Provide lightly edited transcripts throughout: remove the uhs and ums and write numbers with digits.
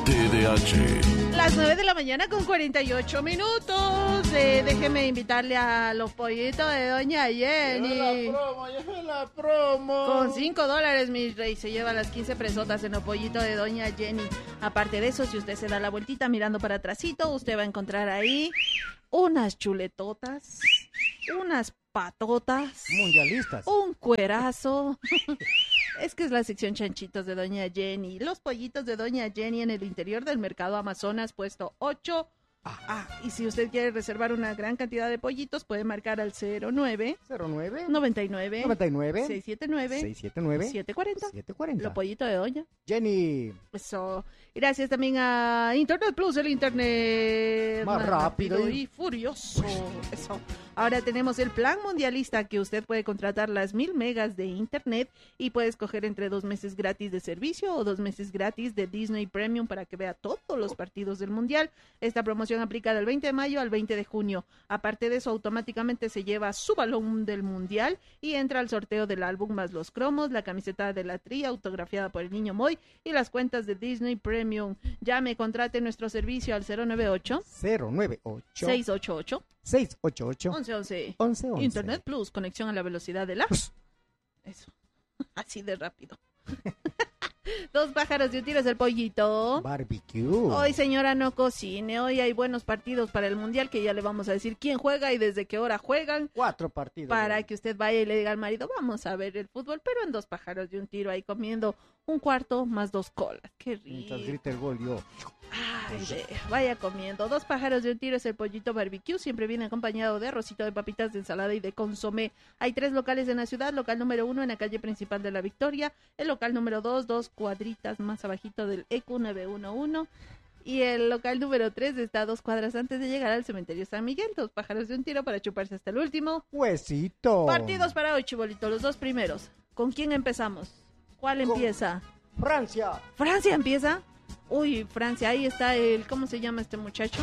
TDH. Las 9 de la mañana con 48 minutos. Déjeme invitarle a los pollitos de Doña Jenny. Lleva la promo. Con $5, mi rey, se lleva las 15 presotas en los pollitos de Doña Jenny. Aparte de eso, si usted se da la vueltita mirando para atrásito, usted va a encontrar ahí unas chuletotas, unas patotas, Mundialistas. un cuerazo. Es que es la sección chanchitos de Doña Jenny. Los pollitos de Doña Jenny en el interior del mercado Amazonas, puesto 8. Y si usted quiere reservar una gran cantidad de pollitos, puede marcar al 09 99 679 740. Los pollitos de Doña Jenny. Eso. Gracias también a Internet Plus, el internet Más rápido y furioso. Eso. Ahora tenemos el plan mundialista, que usted puede contratar las 1000 megas de internet y puede escoger entre 2 meses gratis de servicio o 2 meses gratis de Disney Premium para que vea todos los partidos del mundial. Esta promoción aplica del 20 de mayo al 20 de junio. Aparte de eso, automáticamente se lleva su balón del mundial y entra al sorteo del álbum más los cromos, la camiseta de la Tri autografiada por el niño Moy y las cuentas de Disney Premium. Llame, contrate nuestro servicio al 098 688 1111. Internet Plus, conexión a la velocidad de la... Eso, así de rápido. 2 pájaros de un tiro es el pollito. Barbecue. Hoy, señora, no cocine. Hoy hay buenos partidos para el mundial, que ya le vamos a decir quién juega y desde qué hora juegan. 4 partidos. Para que usted vaya y le diga al marido, vamos a ver el fútbol, pero en 2 pájaros de un tiro, ahí comiendo un cuarto más 2 colas. Qué rico. Mientras grita el gol, yo. Ay, vaya comiendo. 2 pájaros de un tiro es el pollito barbecue. Siempre viene acompañado de arrocito, de papitas, de ensalada y de consomé. Hay 3 locales en la ciudad. Local número 1 en la calle principal de La Victoria. El local número 2, 2 cuadritas más abajito del EQ 911. Y el local número 3 está a 2 cuadras antes de llegar al cementerio San Miguel. 2 pájaros de un tiro para chuparse hasta el último. Huesito. Partidos para hoy, chibolito. Los 2 primeros. ¿Con quién empezamos? ¿Cuál empieza? Francia. ¿Francia empieza? Uy, Francia, ahí está el... ¿Cómo se llama este muchacho?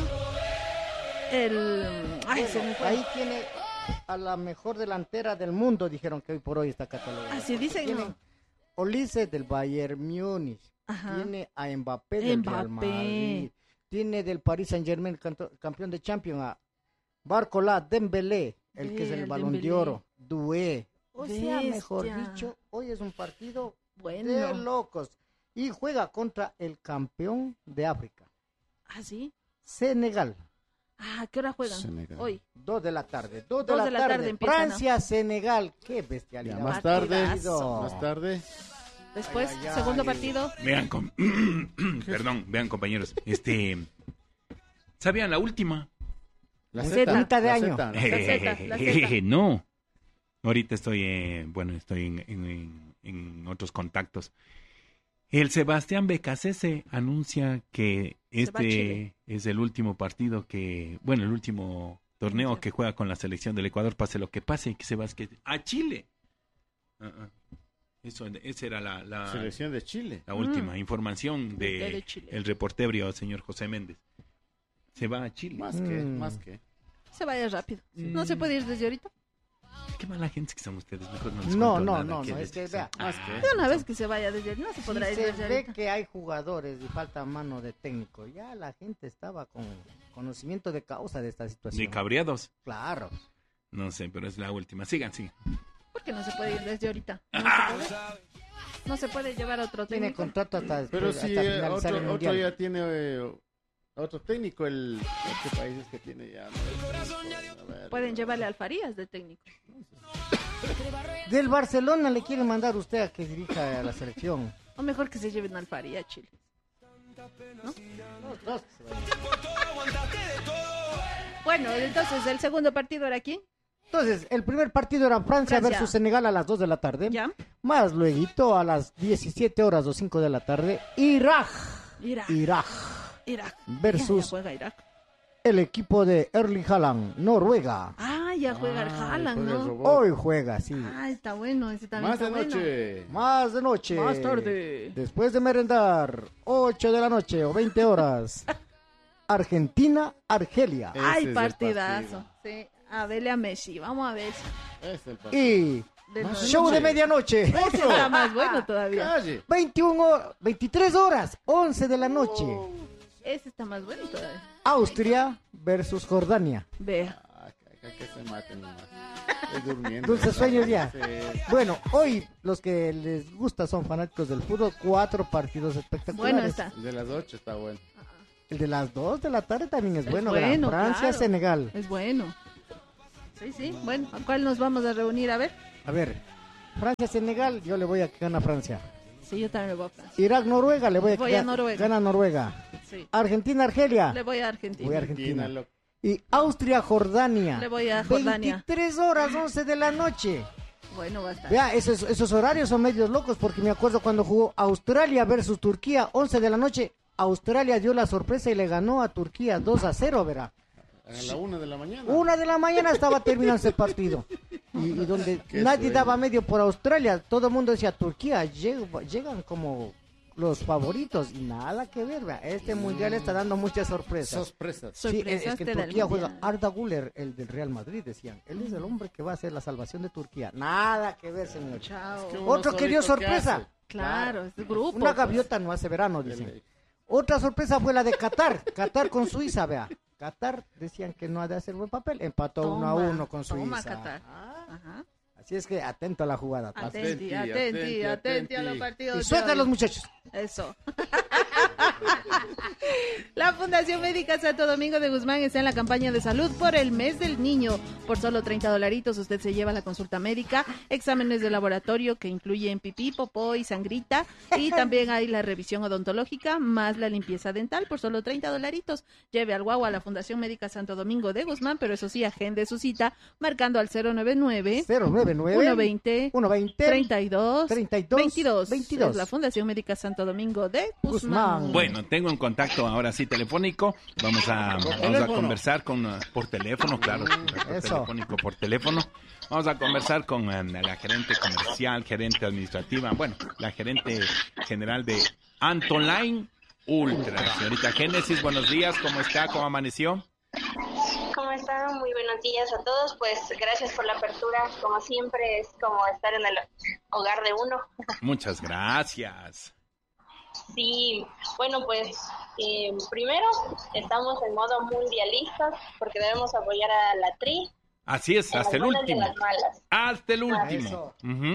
Ay, se me fue. Ahí tiene a la mejor delantera del mundo, dijeron que hoy por hoy está catalogada. Así dicen, tiene ¿no? Olise del Bayern Múnich. Ajá. Tiene a Mbappé del Real Madrid. Tiene del Paris Saint-Germain, campeón de Champions, a Barcola, Dembélé, el que es el Balón de Oro, Doué. O sea, mejor dicho, hoy es un partido de locos. Y juega contra el campeón de África. ¿Ah, sí? Senegal. ¿A qué hora juegan? Senegal. Hoy. 2 de la tarde. 2 2 de la tarde. empiezan, Francia, Senegal. Qué bestialidad. Ya, más tarde. Partidazo. Más tarde. Después, Ay, ay, ay. segundo partido. Vean, vean, compañeros. ¿Sabían la última? La Zeta. Z. Mitad de la año. Z. La Zeta. No. Ahorita estoy en otros contactos. El Sebastián Becasese anuncia que este es el último partido el último torneo que juega con la selección del Ecuador, pase lo que pase, y que se va a Chile. Esa era la Selección de Chile. la última información De Chile. el reportero señor José Méndez. Se va a Chile. Más que. Se vaya rápido. No se puede ir desde ahorita. Qué mala gente que son ustedes. Mejor no les No, cuento no, nada, no, que no, les- es que vea. Más que. De una vez que se vaya desde ahorita. No se podrá Si ir se desde ve ahorita. que hay jugadores y falta mano de técnico, ya la gente estaba con conocimiento de causa de esta situación. Ni cabreados. Claro. No sé, pero es la última. Sigan. ¿Por qué no se puede ir desde ahorita? No se puede llevar a otro Tiene técnico. contrato hasta, Pero hasta si finalizar el otro mundial. ya tiene otro técnico, este país es que tiene ya. A ver, Pueden llevarle al Farías de técnico. Del Barcelona le quiere mandar usted a que dirija a la selección. O mejor que se lleven al Faría a Chile. Bueno, entonces, ¿el segundo partido era quién? Entonces, el primer partido era Francia Francia. versus Senegal a las 2 de la tarde. ¿Ya? Más luego a las 17 horas o 5 de la tarde, Irak Irak. versus Ya juega Irak. el equipo de Erling Haaland, Noruega. Ah, ya juega el Haaland, juega el ¿no? robot. Hoy juega, sí. Ah, está bueno, ese también Más de está bueno. noche. Más de noche. Más tarde. Después de merendar, 8 de la noche o 20 horas. Argentina, Argelia. Ese Ay, es el partidazo. partido. Sí, a verle a Messi, vamos a ver. Es el partido. Y Show de medianoche. Ese está más bueno todavía. 23 horas, 11 de la noche. Ese está más bueno todavía. Austria versus Jordania. Vea. Que se maten nomás. Estoy durmiendo. Dulces sueños ya. Sí. Bueno, hoy los que les gusta son fanáticos del fútbol. 4 partidos espectaculares. Bueno está. El de las 8 está bueno. El de las 2 de la tarde también es bueno. bueno, Francia-Senegal. Es bueno. Sí. Bueno, ¿a cuál nos vamos a reunir? A ver. A ver, Francia-Senegal, yo le voy a que gana Francia. Sí, yo también le voy a Francia. Irak-Noruega, le voy a que a Noruega. gana Noruega. Sí. Argentina-Argelia. Le voy a Argentina. Voy a Argentina. Loco. Y Austria-Jordania. Le voy a Jordania. 23 horas, 11 de la noche. Bueno, va a estar. Vea, esos horarios son medios locos porque me acuerdo cuando jugó Australia versus Turquía, 11 de la noche. Australia dio la sorpresa y le ganó a Turquía 2-0, verá. A la 1 de la mañana. 1 de la mañana estaba terminando ese partido. Y donde nadie daba medio por Australia, todo el mundo decía Turquía, llegan como los favoritos y nada que ver, ¿verdad? Este mundial está dando muchas sorpresas. Sí, es que en Turquía juega Arda Güler, el del Real Madrid, decían. Él es el hombre que va a hacer la salvación de Turquía. Nada que ver, señor. Chao. Otro que dio sorpresa. Claro, es el grupo. Una gaviota no hace verano, dicen. Otra sorpresa fue la de Qatar. Qatar con Suiza, vea. Qatar decían que no ha de hacer buen papel. Empató 1-1 con Suiza. Toma, Qatar. Ajá. Así es que atento a la jugada. Atenti a los partidos. Y suelta a los muchachos. Eso. La Fundación Médica Santo Domingo de Guzmán está en la campaña de salud por el mes del niño. Por solo $30 usted se lleva la consulta médica, exámenes de laboratorio que incluyen pipí, popó y sangrita, y también hay la revisión odontológica más la limpieza dental por solo $30. Lleve al guagua a la Fundación Médica Santo Domingo de Guzmán, pero eso sí, agende su cita marcando al 099 120 32 22. Es la Fundación Médica Santo Domingo de Guzmán. Bueno, tengo un contacto ahora sí telefónico. Vamos a conversar por teléfono, claro. Por teléfono. Vamos a conversar con la gerente comercial, gerente administrativa, bueno, la gerente general de Antoline Ultra. Señorita Génesis, buenos días, ¿cómo está? ¿Cómo amaneció? ¿Cómo están? Muy buenos días a todos. Pues gracias por la apertura. Como siempre, es como estar en el hogar de uno. Muchas gracias. Sí, bueno, pues primero estamos en modo mundialistas porque debemos apoyar a la TRI. Así es, hasta el último. Hasta el último.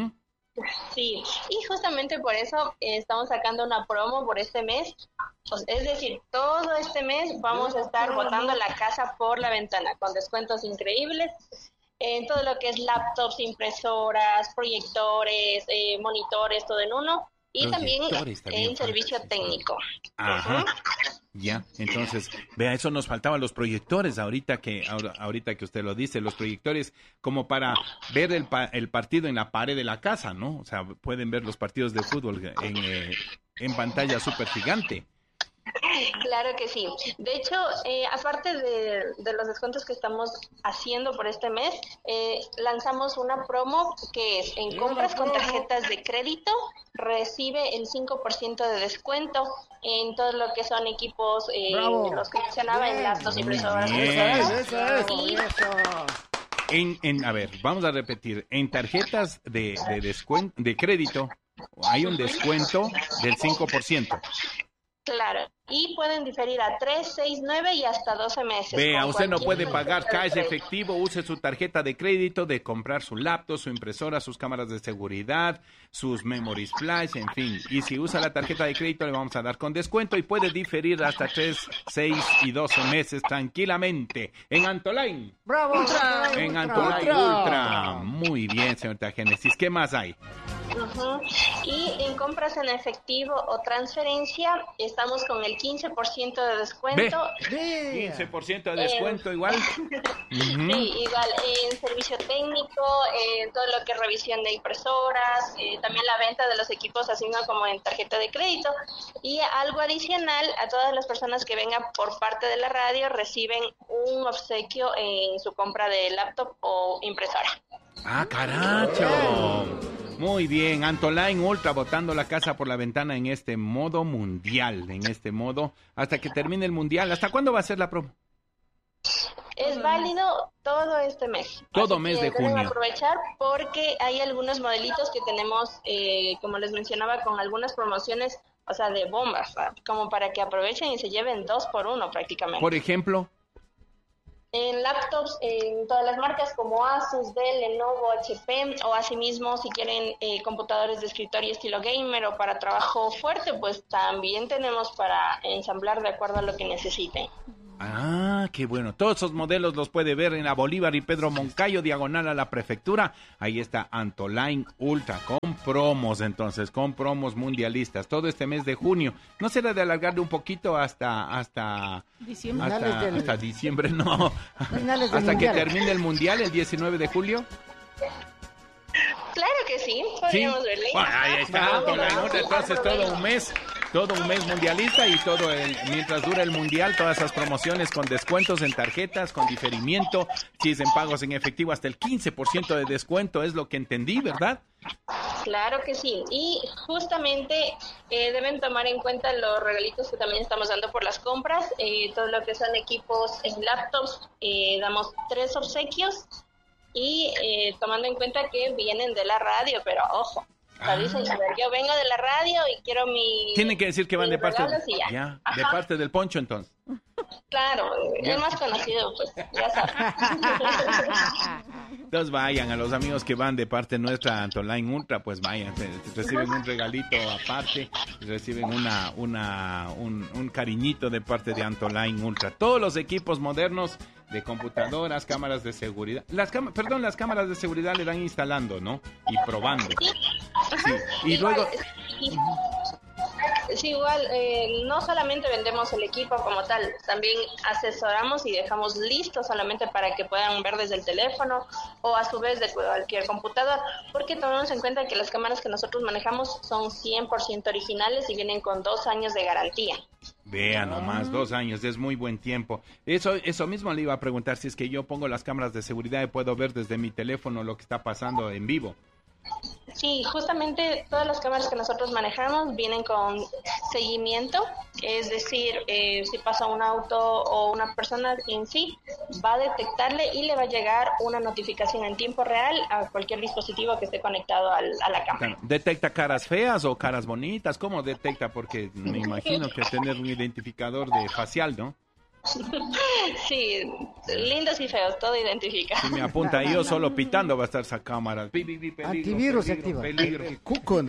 Sí, y justamente por eso estamos sacando una promo por este mes. Es decir, todo este mes vamos a estar botando la casa por la ventana con descuentos increíbles en todo lo que es laptops, impresoras, proyectores, monitores, todo en uno. Y también en servicio técnico. Ajá. Ya, entonces, vea, eso nos faltaban los proyectores ahorita que usted lo dice, los proyectores como para ver el partido en la pared de la casa, ¿no? O sea, pueden ver los partidos de fútbol en pantalla súper gigante. Claro que sí. De hecho, aparte de los descuentos que estamos haciendo por este mes, lanzamos una promo que es en compras con tarjetas de crédito, recibe el 5% de descuento en todo lo que son equipos, los que mencionaba, en laptops, impresoras. A ver, vamos a repetir. En tarjetas de crédito hay un descuento del 5%. Claro, y pueden diferir a 3, 6, 9 y hasta 12 meses. Vea, usted no puede pagar cash efectivo, use su tarjeta de crédito de comprar su laptop, su impresora, sus cámaras de seguridad, sus memories flash, en fin. Y si usa la tarjeta de crédito le vamos a dar con descuento y puede diferir hasta 3, 6 y 12 meses tranquilamente. En Antoline. ¡Bravo! En Antoline Ultra. Muy bien, señorita Génesis. ¿Qué más hay? Y en compras en efectivo o transferencia estamos con el 15% de descuento. 15% de descuento igual. Sí, igual en servicio técnico, todo lo que es revisión de impresoras, también la venta de los equipos así como en tarjeta de crédito. Y algo adicional, a todas las personas que vengan por parte de la radio reciben un obsequio en su compra de laptop o impresora. ¡Ah, caracho! Muy bien, Antoline Ultra botando la casa por la ventana en este modo mundial, hasta que termine el mundial. ¿Hasta cuándo va a ser la promo? Es válido todo este mes. Todo mes de junio. Deben aprovechar porque hay algunos modelitos que tenemos, como les mencionaba, con algunas promociones, o sea, de bombas, ¿verdad? Como para que aprovechen y se lleven 2 por 1 prácticamente. Por ejemplo, en laptops, en todas las marcas como Asus, Dell, Lenovo, HP, o asimismo si quieren computadores de escritorio estilo gamer o para trabajo fuerte, pues también tenemos para ensamblar de acuerdo a lo que necesiten. Ah, qué bueno. Todos esos modelos los puede ver en la Bolívar y Pedro Moncayo, diagonal a la prefectura. Ahí está Antoline Ultra, con promos entonces, con promos mundialistas. Todo este mes de junio. ¿No será de alargarle un poquito hasta diciembre? Hasta diciembre, no. Hasta que termine el mundial, el 19 de julio. Claro que sí, podríamos verle. Bueno, ahí está, entonces todo un mes mundialista y mientras dura el mundial, todas esas promociones con descuentos en tarjetas, con diferimiento, si es en pagos en efectivo, hasta el 15% de descuento, es lo que entendí, ¿verdad? Claro que sí, y justamente deben tomar en cuenta los regalitos que también estamos dando por las compras, todo lo que son equipos en laptops, damos 3 obsequios. Y tomando en cuenta que vienen de la radio, pero ojo, dicen, a ver, yo vengo de la radio y quiero mi... Tienen que decir que van de parte de parte del Poncho, entonces. Claro, el más conocido, pues, ya saben. Entonces vayan, a los amigos que van de parte nuestra, Antoline Ultra, pues vayan, reciben un regalito aparte, reciben un cariñito de parte de Antoline Ultra. Todos los equipos modernos de computadoras, cámaras de seguridad. Las cámaras de seguridad le dan instalando, ¿no? Y probando. Sí. Y igual, luego... Sí, igual, no solamente vendemos el equipo como tal, también asesoramos y dejamos listo solamente para que puedan ver desde el teléfono o a su vez de cualquier computadora, porque tomamos en cuenta que las cámaras que nosotros manejamos son 100% originales y vienen con 2 años de garantía. Vean nomás, 2 años, es muy buen tiempo. Eso mismo le iba a preguntar, si es que yo pongo las cámaras de seguridad y puedo ver desde mi teléfono lo que está pasando en vivo. Sí, justamente todas las cámaras que nosotros manejamos vienen con seguimiento, es decir, si pasa un auto o una persona en sí, va a detectarle y le va a llegar una notificación en tiempo real a cualquier dispositivo que esté conectado a la cámara. ¿Detecta caras feas o caras bonitas? ¿Cómo detecta? Porque me imagino que tener un identificador de facial, ¿no? Sí, lindos y feos, todo identifica. Si me apunta yo solo pitando va a estar esa cámara. Peligro, Antivirus se activa. Peligro. El cuco.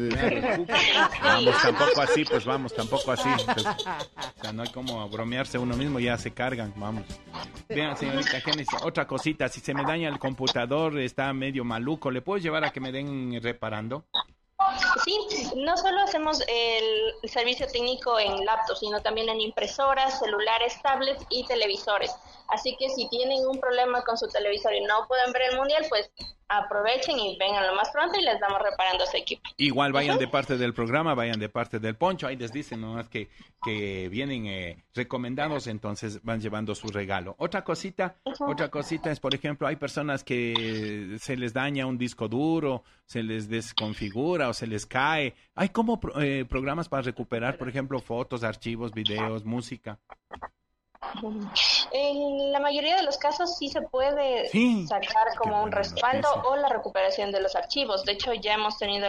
Vamos, tampoco así. Pues, o sea, no hay como bromearse uno mismo, ya se cargan, vamos. Vean, señorita Génesis, otra cosita, si se me daña el computador, está medio maluco, ¿le puedo llevar a que me den reparando? Sí, no solo hacemos el servicio técnico en laptops, sino también en impresoras, celulares, tablets y televisores. Así que si tienen un problema con su televisor y no pueden ver el mundial, pues aprovechen y vengan lo más pronto y les damos reparando su equipo. Igual vayan de parte del programa, vayan de parte del Poncho, ahí les dicen nomás que vienen recomendados, entonces van llevando su regalo. Otra cosita es, por ejemplo, hay personas que se les daña un disco duro, se les desconfigura o se les cae. ¿Hay como programas para recuperar, por ejemplo, fotos, archivos, videos, música? En la mayoría de los casos sí se puede sacar como un respaldo o la recuperación de los archivos. De hecho, ya hemos tenido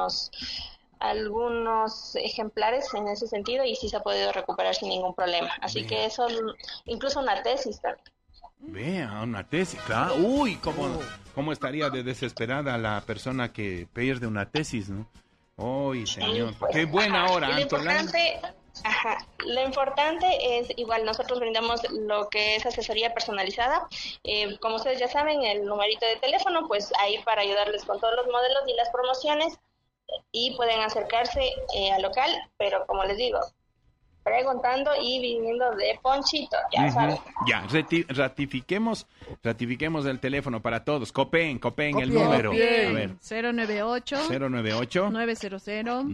algunos ejemplares en ese sentido y sí se ha podido recuperar sin ningún problema. Así que eso, incluso una tesis también. Vea, una tesis, claro. Uy, ¿cómo estaría de desesperada la persona que pierde una tesis, no? Uy, señor, pues, qué buena hora, Lo importante es, igual, nosotros brindamos lo que es asesoría personalizada. Como ustedes ya saben, el numerito de teléfono, pues ahí para ayudarles con todos los modelos y las promociones, y pueden acercarse al local, pero como les digo, preguntando y viniendo de Ponchito, ya saben. Ya, ratifiquemos el teléfono para todos. Copien el número. A ver. 098 900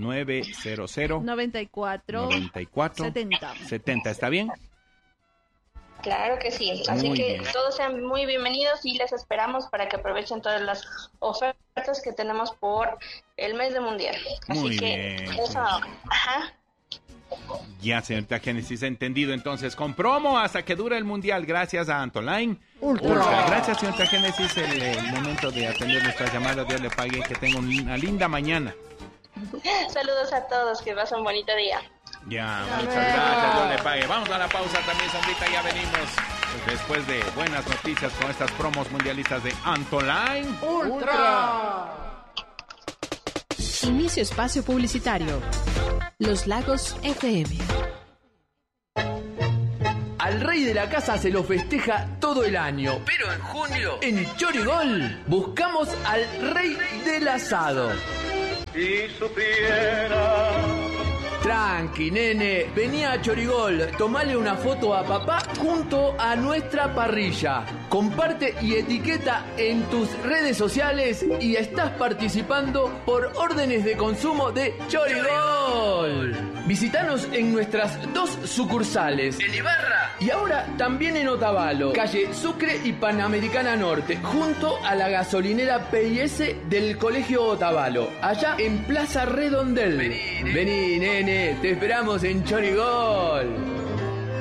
94 70. ¿Está bien? Claro que sí, así que todos sean muy bienvenidos y les esperamos para que aprovechen todas las ofertas que tenemos por el mes de mundial. Así muy que bien. eso, Ya, señorita Génesis, entendido. Entonces, con promo hasta que dure el Mundial, gracias a Antoline Ultra. Gracias, señorita Génesis, el momento de atender nuestras llamadas. Dios le pague, que tenga una linda mañana. Saludos a todos, que pasen un bonito día. Ya, muchas gracias, Dios le pague. Vamos a la pausa también, Sandrita, ya venimos después de buenas noticias con estas promos mundialistas de Antoline Ultra. Inicio espacio publicitario. Los Lagos FM. Al rey de la casa se lo festeja todo el año, pero en junio, en Chorigol, buscamos al rey del asado. Si supiera. Tranqui, nene, vení a Chorigol, tomale una foto a papá junto a nuestra parrilla. Comparte y etiqueta en tus redes sociales y estás participando por órdenes de consumo de Chorigol. Visítanos en nuestras 2 sucursales, en Ibarra y ahora también en Otavalo, calle Sucre y Panamericana Norte, junto a la gasolinera P&S del Colegio Otavalo, allá en Plaza Redondel. Vení, nene, te esperamos en Chorigol.